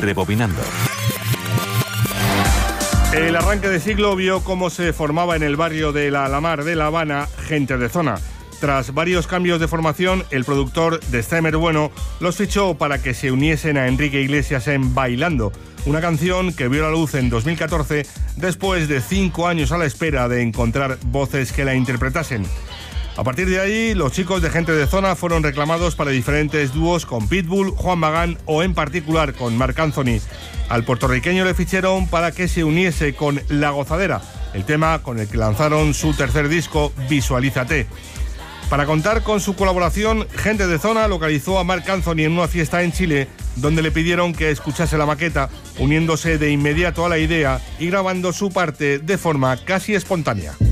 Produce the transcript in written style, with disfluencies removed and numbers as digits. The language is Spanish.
Rebobinando. El arranque de siglo vio cómo se formaba en el barrio de la Alamar de La Habana Gente de Zona. Tras varios cambios de formación, el productor de Stemer Bueno los fichó para que se uniesen a Enrique Iglesias en Bailando, una canción que vio la luz en 2014 después de 5 años a la espera de encontrar voces que la interpretasen. A partir de ahí, los chicos de Gente de Zona fueron reclamados para diferentes dúos con Pitbull, Juan Magán o en particular con Marc Anthony. Al puertorriqueño le ficharon para que se uniese con La Gozadera, el tema con el que lanzaron su tercer disco, Visualízate. Para contar con su colaboración, Gente de Zona localizó a Marc Anthony en una fiesta en Chile, donde le pidieron que escuchase la maqueta, uniéndose de inmediato a la idea y grabando su parte de forma casi espontánea.